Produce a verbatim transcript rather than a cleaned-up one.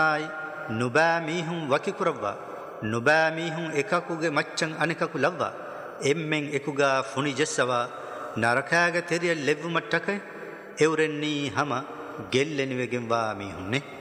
නුබෑ මීහුන් වකිකුරව්වා නුබෑ මීහුන් එකකුගේ මච්චන් අනෙකකු ලව්වා එම්මෙන් එකුගා ෆුනි ජෙස්සවා නරකෑග තෙරිය ලෙව්වුමට්ටක එවුරෙන්නී හම ಗೆಲ್ಲೆನಿವೆಗೆಂವಾ ಮೀಹುನ್ನೆ